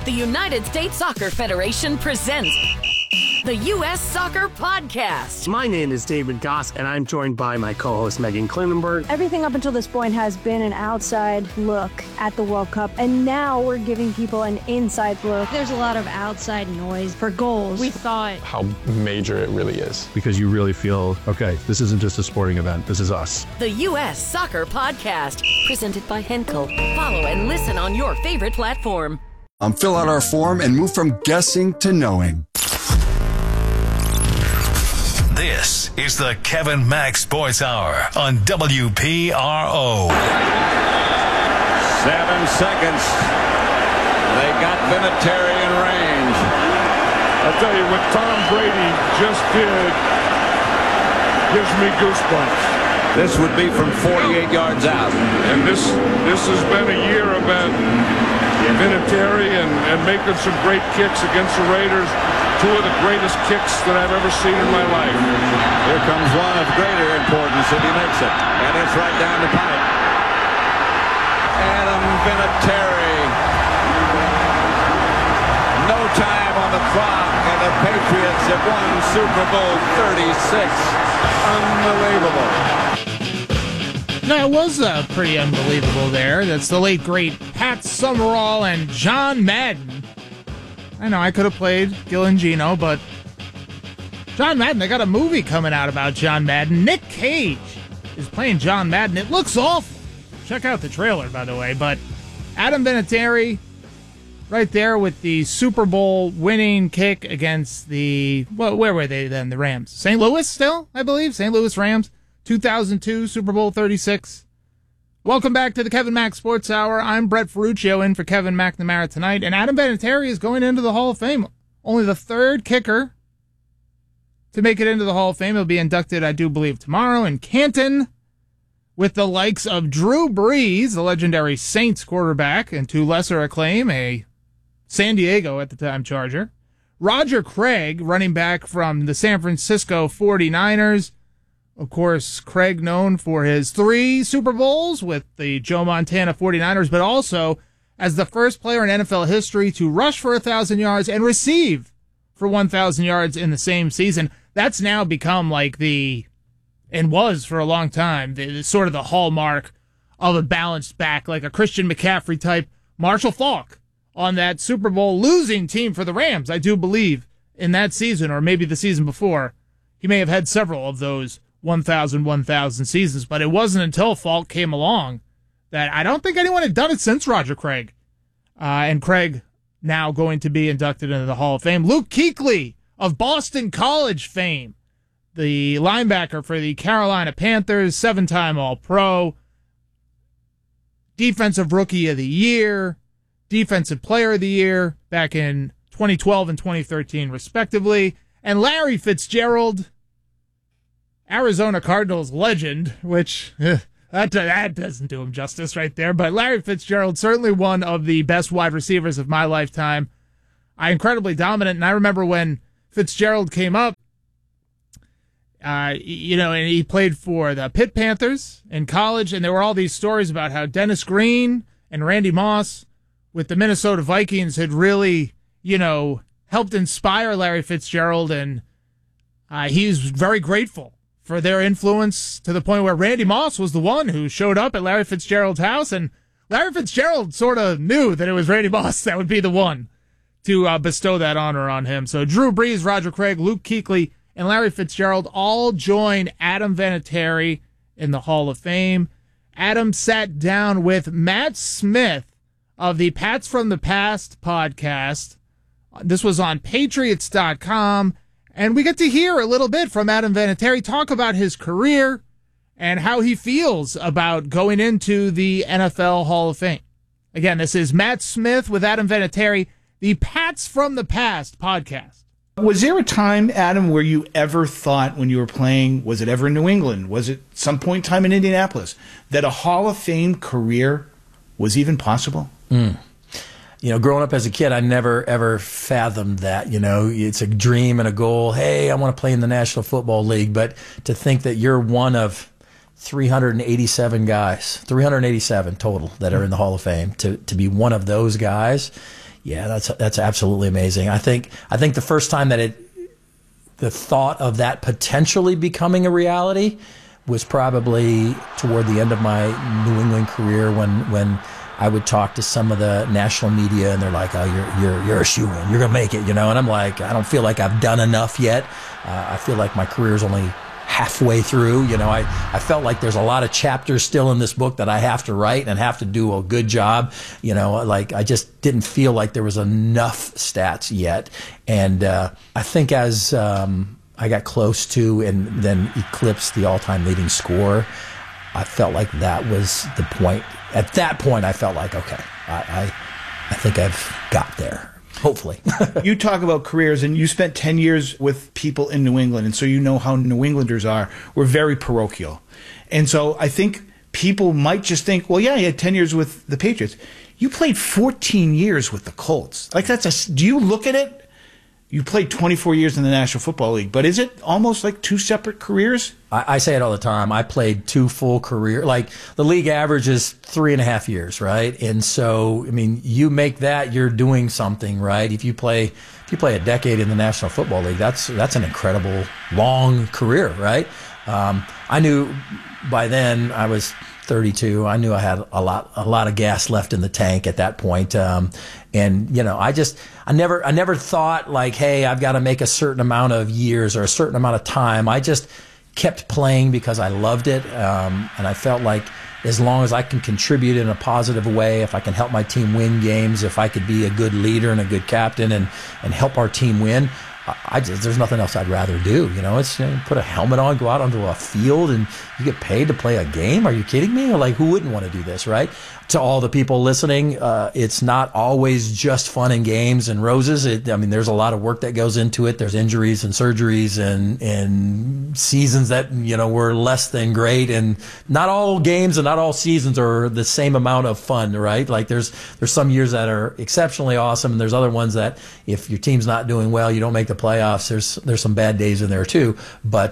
The United States Soccer Federation presents the U.S. Soccer Podcast. My name is David Goss, and I'm joined by my co-host Megan Klinenberg. Everything up until this point has been an outside look at the World Cup, and now we're giving people an inside look. There's a lot of outside noise for goals. We thought how major it really is. Because you really feel, okay, this isn't just a sporting event, this is us. The U.S. Soccer Podcast, presented by Henkel. Follow and listen on your favorite platform. Fill out our form and move from guessing to knowing. This is the Kevin Mack Sports Hour on WPRO. 7 seconds. They got Vinatieri in range. I'll tell you, what Tom Brady just did gives me goosebumps. This would be from 48 yards out. And this has been a year about Vinatieri and making some great kicks against the Raiders. Two of the greatest kicks that I've ever seen in my life. Here comes one of greater importance if he makes it. And it's right down the pipe. Adam Vinatieri. No time on the clock, and the Patriots have won Super Bowl 36. Unbelievable. No, it was pretty unbelievable there. That's the late, great Pat Summerall and John Madden. I know I could have played Gil and Gino, but John Madden, they got a movie coming out about John Madden. Nick Cage is playing John Madden. It looks awful. Check out the trailer, by the way. But Adam Vinatieri right there with the Super Bowl winning kick against the, well, where were they then? The Rams. St. Louis still, I believe. St. Louis Rams. 2002 Super Bowl 36. Welcome back to the Kevin Mack Sports Hour. I'm Brett Ferruccio in for Kevin McNamara tonight, and Adam Vinatieri is going into the Hall of Fame. Only the third kicker to make it into the Hall of Fame. He'll be inducted, I do believe, tomorrow in Canton with the likes of Drew Brees, the legendary Saints quarterback, and to lesser acclaim, a San Diego at the time Charger. Roger Craig, running back from the San Francisco 49ers. Of course, Craig known for his 3 Super Bowls with the Joe Montana 49ers, but also as the first player in NFL history to rush for 1,000 yards and receive for 1,000 yards in the same season. That's now become like and was for a long time, the sort of the hallmark of a balanced back, like a Christian McCaffrey type Marshall Faulk on that Super Bowl losing team for the Rams. I do believe in that season, or maybe the season before, he may have had several of those 1,000 seasons, but it wasn't until Faulk came along that I don't think anyone had done it since Roger Craig. And Craig now going to be inducted into the Hall of Fame. Luke Kuechly of Boston College fame, the linebacker for the Carolina Panthers, 7-time All-Pro, Defensive Rookie of the Year, Defensive Player of the Year back in 2012 and 2013, respectively. And Larry Fitzgerald, Arizona Cardinals legend, which that doesn't do him justice right there. But Larry Fitzgerald, certainly one of the best wide receivers of my lifetime. Incredibly dominant. And I remember when Fitzgerald came up, and he played for the Pitt Panthers in college. And there were all these stories about how Dennis Green and Randy Moss with the Minnesota Vikings had really, helped inspire Larry Fitzgerald. And he was very grateful for their influence, to the point where Randy Moss was the one who showed up at Larry Fitzgerald's house, and Larry Fitzgerald sort of knew that it was Randy Moss that would be the one to bestow that honor on him. So Drew Brees, Roger Craig, Luke Kuechly, and Larry Fitzgerald all join Adam Vinatieri in the Hall of Fame. Adam sat down with Matt Smith of the Pats from the Past podcast. This was on Patriots.com. And we get to hear a little bit from Adam Vinatieri talk about his career and how he feels about going into the NFL Hall of Fame. Again, this is Matt Smith with Adam Vinatieri, the Pats from the Past podcast. Was there a time, Adam, where you ever thought when you were playing, was it ever in New England, was it some point in time in Indianapolis, that a Hall of Fame career was even possible? Growing up as a kid, I never, ever fathomed that. It's a dream and a goal. Hey, I want to play in the National Football League. But to think that you're one of 387 guys, 387 total that are in the Hall of Fame, to be one of those guys, Yeah, that's absolutely amazing. I think the first time that the thought of that potentially becoming a reality was probably toward the end of my New England career when I would talk to some of the national media and they're like, "Oh, you're a shoo-in. You're gonna make it," And I'm like, I don't feel like I've done enough yet. I feel like my career is only halfway through. I felt like there's a lot of chapters still in this book that I have to write and have to do a good job. Like I just didn't feel like there was enough stats yet. And I think as I got close to and then eclipsed the all-time leading scorer, I felt like that was the point. At that point, I felt like, okay, I think I've got there. Hopefully. You talk about careers, and you spent 10 years with people in New England, and so you know how New Englanders are. We're very parochial. And so I think people might just think, well, yeah, you had 10 years with the Patriots. You played 14 years with the Colts. Like, do you look at it? You played 24 years in the National Football League, but is it almost like two separate careers? I say it all the time. I played 2 full careers. Like, the league average is 3.5 years, right? And so, I mean, you make that, you're doing something, right? If you play a decade in the National Football League, that's an incredible long career, right? I knew by then I was 32. I knew I had a lot of gas left in the tank at that point. And I never thought like, hey, I've got to make a certain amount of years or a certain amount of time. I just kept playing because I loved it. And I felt like as long as I can contribute in a positive way, if I can help my team win games, if I could be a good leader and a good captain and help our team win, there's nothing else I'd rather do. It's put a helmet on, go out onto a field, and you get paid to play a game. Are you kidding me? Like, who wouldn't want to do this, right? To all the people listening, it's not always just fun and games and roses. There's a lot of work that goes into it. There's injuries and surgeries and seasons that were less than great. And not all games and not all seasons are the same amount of fun, right? Like there's some years that are exceptionally awesome, and there's other ones that if your team's not doing well, you don't make the playoffs. There's some bad days in there too. But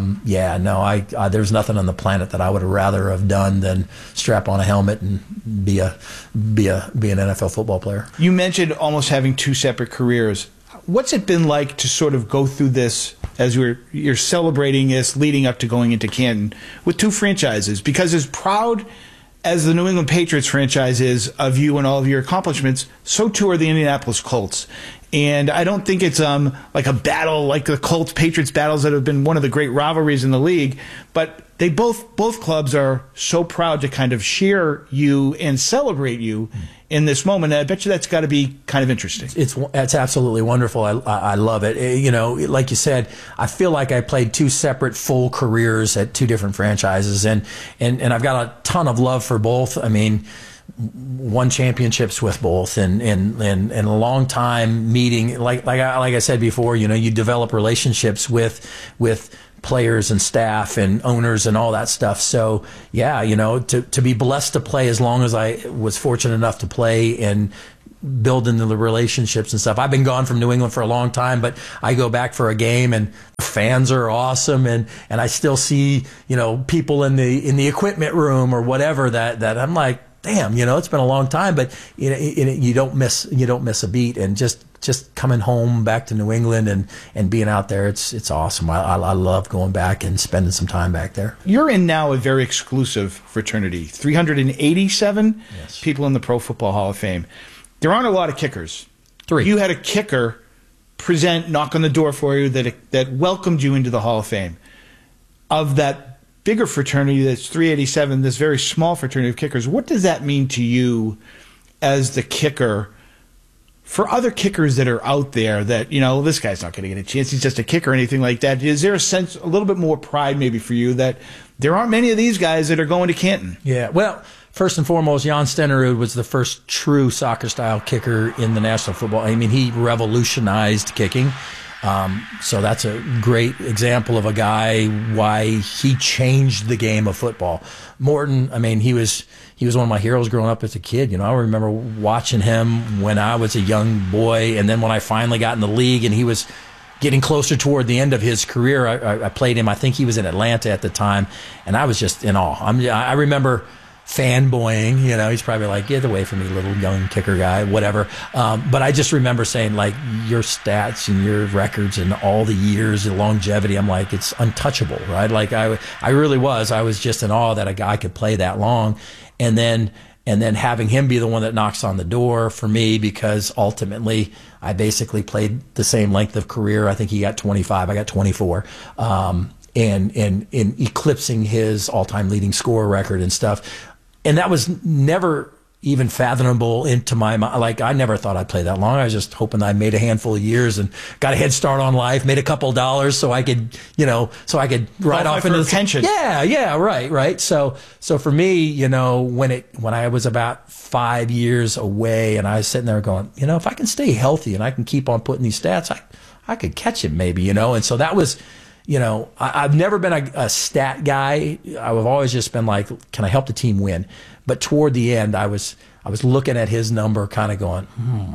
there's nothing on the planet that I would rather have done than strap on a helmet and be an NFL football player. You mentioned almost having 2 separate careers. What's it been like to sort of go through this as you're celebrating this leading up to going into Canton with 2 franchises? Because as proud as the New England Patriots franchise is of you and all of your accomplishments, so too are the Indianapolis Colts. And I don't think it's like a battle like the Colts-Patriots battles that have been one of the great rivalries in the league, but they both clubs are so proud to kind of share you and celebrate you in this moment. And I bet you that's got to be kind of interesting. It's absolutely wonderful. I love it. Like you said, I feel like I played 2 separate full careers at 2 different franchises, and I've got a ton of love for both. I mean, won championships with both, and a long time meeting. Like I said before, you develop relationships with players and staff and owners and all that stuff. So yeah, to be blessed to play as long as I was fortunate enough to play and build into the relationships and stuff. I've been gone from New England for a long time, but I go back for a game and the fans are awesome, and I still see people in the equipment room or whatever that I'm like, damn, it's been a long time, but you don't miss a beat. And just coming home back to New England and being out there, it's awesome. I love going back and spending some time back there. You're in now a very exclusive fraternity, 387 people in the Pro Football Hall of Fame. There aren't a lot of kickers. 3. You had a kicker knock on the door for you that welcomed you into the Hall of Fame. Of that bigger fraternity that's 387, this very small fraternity of kickers, what does that mean to you as the kicker for other kickers that are out there that, this guy's not going to get a chance, he's just a kicker or anything like that? Is there a little bit more pride maybe for you that there aren't many of these guys that are going to Canton? Yeah, well, first and foremost, Jan Stenerud was the first true soccer-style kicker in the National Football. I mean, he revolutionized kicking. So that's a great example of a guy, why he changed the game of football. Morton, I mean, he was one of my heroes growing up as a kid. I remember watching him when I was a young boy, and then when I finally got in the league and he was getting closer toward the end of his career, I played him. I think he was in Atlanta at the time, and I was just in awe. I remember fanboying. You know, he's probably like, get away from me, little young kicker guy, whatever. But I just remember saying, like, your stats and your records and all the years and longevity, I'm like, it's untouchable, right? Like, I really was. I was just in awe that a guy could play that long. And then having him be the one that knocks on the door for me, because ultimately I basically played the same length of career. I think he got 25, I got 24. And in eclipsing his all-time leading scorer record and stuff. And that was never even fathomable into my mind. Like, I never thought I'd play that long. I was just hoping I made a handful of years and got a head start on life, made a couple of dollars so I could, ride off into the pension. Yeah, right. So for me, when I was about 5 years away and I was sitting there going, if I can stay healthy and I can keep on putting these stats, I could catch it maybe, And so that was, I've never been a stat guy. I've always just been like, can I help the team win? But toward the end, I was looking at his number, kind of going,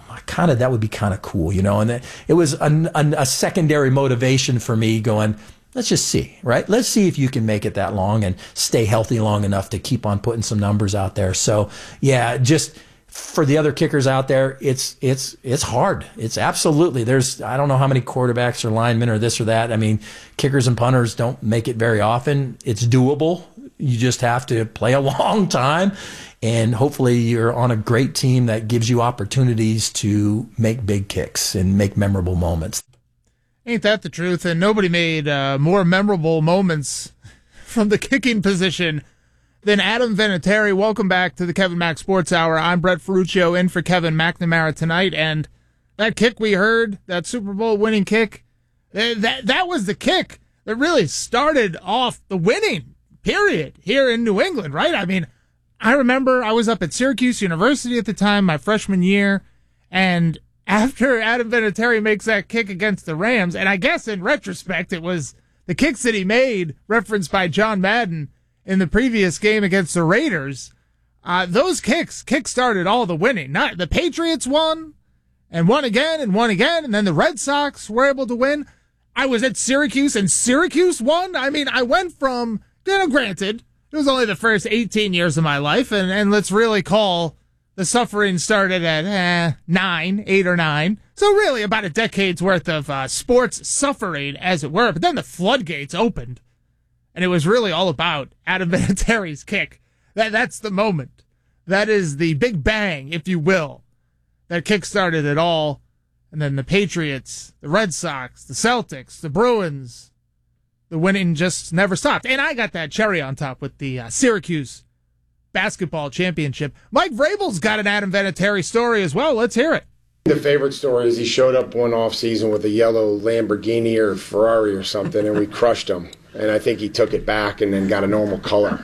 that would be kind of cool, And it was a secondary motivation for me, going, let's just see, right? Let's see if you can make it that long and stay healthy long enough to keep on putting some numbers out there. So yeah, just for the other kickers out there, it's hard. It's absolutely, I don't know how many quarterbacks or linemen or this or that. I mean, kickers and punters don't make it very often. It's doable. You just have to play a long time, and hopefully you're on a great team that gives you opportunities to make big kicks and make memorable moments. Ain't that the truth? And nobody made more memorable moments from the kicking position than Adam Vinatieri. Welcome back to the Kevin Mack Sports Hour. I'm Brett Ferruccio in for Kevin McNamara tonight, and that kick we heard, that Super Bowl winning kick, that was the kick that really started off the winning period here in New England, right? I mean, I remember I was up at Syracuse University at the time, my freshman year, and after Adam Vinatieri makes that kick against the Rams, and I guess in retrospect it was the kicks that he made, referenced by John Madden in the previous game against the Raiders, those kicks kick-started all the winning. Not the Patriots won, and won again, and then the Red Sox were able to win. I was at Syracuse, and Syracuse won. I mean, I went from, granted, it was only the first 18 years of my life, and let's really call the suffering started at 8 or 9. So really about a decade's worth of sports suffering, as it were. But then the floodgates opened, and it was really all about Adam Vinatieri's kick. That's the moment. That is the big bang, if you will, that kick-started it all. And then the Patriots, the Red Sox, the Celtics, the Bruins, the winning just never stopped. And I got that cherry on top with the Syracuse basketball championship. Mike Vrabel's got an Adam Vinatieri story as well. Let's hear it. The favorite story is he showed up one off season with a yellow Lamborghini or Ferrari or something, and we crushed him. And I think he took it back and then got a normal color.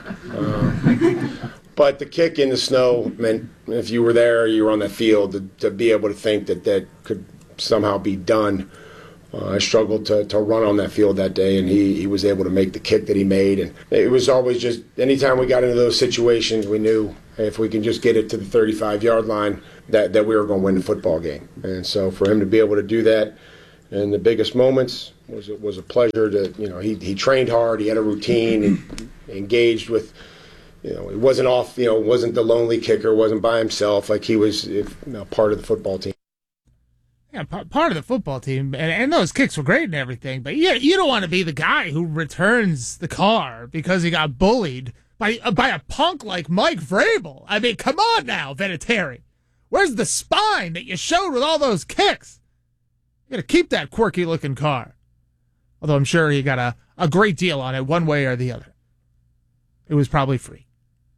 But the kick in the snow meant if you were there, you were on that field, to be able to think that could somehow be done. I struggled to run on that field that day, and he was able to make the kick that he made. And it was always just, anytime we got into those situations, we knew if we can just get it to the 35-yard line, that we were going to win the football game. And so for him to be able to do that in the biggest moments was a pleasure. He trained hard, he had a routine, he engaged with, he wasn't off, wasn't the lonely kicker, wasn't by himself, like he was part of the football team. Yeah, part of the football team, and those kicks were great and everything, but you don't want to be the guy who returns the car because he got bullied by a punk like Mike Vrabel. I mean, come on now, Vinatieri. Where's the spine that you showed with all those kicks? You got to keep that quirky-looking car. Although I'm sure he got a great deal on it one way or the other. It was probably free.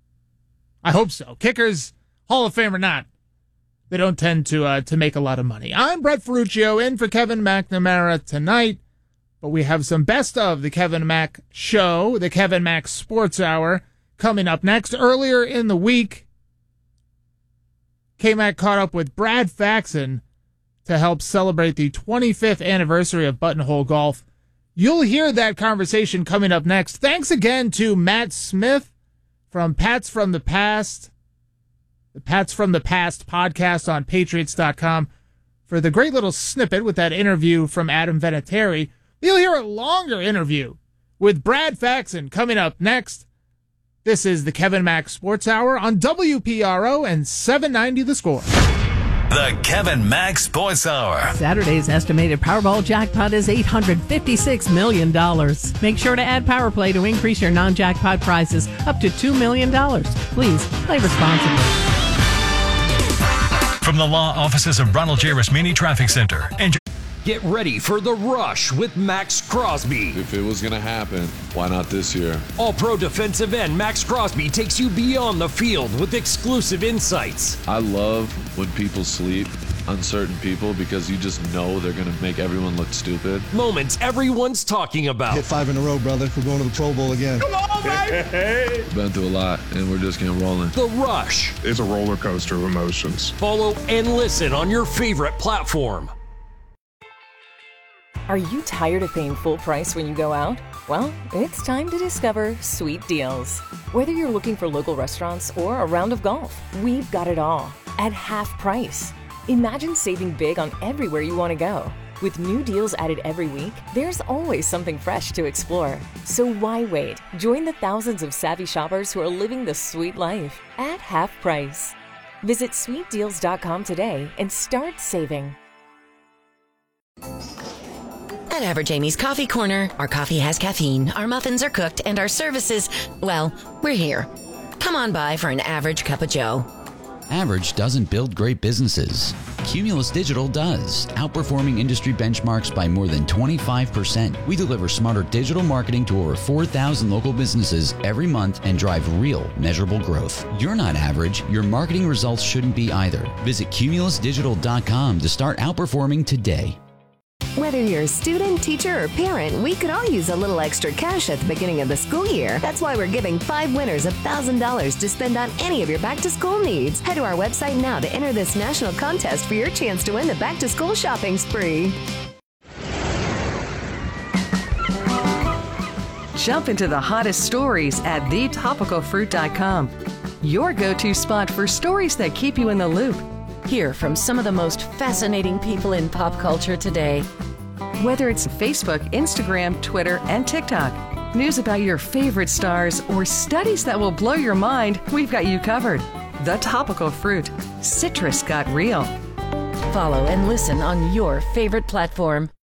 I hope so. Kickers, Hall of Fame or not, they don't tend to make a lot of money. I'm Brett Ferruccio in for Kevin McNamara tonight, but we have some best of the Kevin Mack Show, the Kevin Mack Sports Hour, coming up next. Earlier in the week, K-Mac caught up with Brad Faxon to help celebrate the 25th anniversary of Buttonhole Golf. You'll hear that conversation coming up next. Thanks again to Matt Smith from Pats from the Past, the Pats from the Past podcast on Patriots.com, for the great little snippet with that interview from Adam Vinatieri. You'll hear a longer interview with Brad Faxon coming up next. This is the Kevin Mack Sports Hour on WPRO and 790 The Score. The Kevin Mack Sports Hour. Saturday's estimated Powerball jackpot is $856 million. Make sure to add Power Play to increase your non-jackpot prizes up to $2 million. Please play responsibly. From the law offices of Ronald J. Rasmini Traffic Center. Get ready for The Rush with Max Crosby. If it was going to happen, why not this year? All-pro defensive end Max Crosby takes you beyond the field with exclusive insights. I love when people sleep on certain people because you just know they're going to make everyone look stupid. Moments everyone's talking about. Hit 5 in a row, brother. We're going to the Pro Bowl again. Come on, baby! Been through a lot, and we're just getting rolling. The Rush. It's a roller coaster of emotions. Follow and listen on your favorite platform. Are you tired of paying full price when you go out? Well, it's time to discover Sweet Deals. Whether you're looking for local restaurants or a round of golf, we've got it all at half price. Imagine saving big on everywhere you want to go. With new deals added every week, there's always something fresh to explore. So why wait? Join the thousands of savvy shoppers who are living the sweet life at half price. Visit sweetdeals.com today and start saving. At Average Amy's Coffee Corner, our coffee has caffeine, our muffins are cooked, and our services, well, we're here. Come on by for an average cup of joe. Average doesn't build great businesses. Cumulus Digital does, outperforming industry benchmarks by more than 25%. We deliver smarter digital marketing to over 4,000 local businesses every month and drive real, measurable growth. You're not average. Your marketing results shouldn't be either. Visit cumulusdigital.com to start outperforming today. Whether you're a student, teacher, or parent, we could all use a little extra cash at the beginning of the school year. That's why we're giving 5 winners $1,000 to spend on any of your back-to-school needs. Head to our website now to enter this national contest for your chance to win the back-to-school shopping spree. Jump into the hottest stories at thetopicalfruit.com. Your go-to spot for stories that keep you in the loop. Hear from some of the most fascinating people in pop culture today. Whether it's Facebook, Instagram, Twitter, and TikTok, news about your favorite stars, or studies that will blow your mind, we've got you covered. The Topical Fruit. Citrus got real. Follow and listen on your favorite platform.